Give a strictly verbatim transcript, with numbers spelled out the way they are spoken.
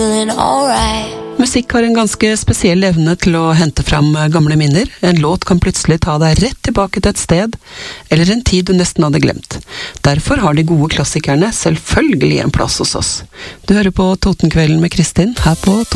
feeling alright. Musikk har en ganske spesiell evne til å hente fram gamle minner. En låt kan plutselig ta deg rett tilbake til et sted, eller en tid du nesten hadde glemt. Derfor har de gode klassikerne selvfølgelig en plass hos oss. Du hører på Totenkvelden med Kristin, her på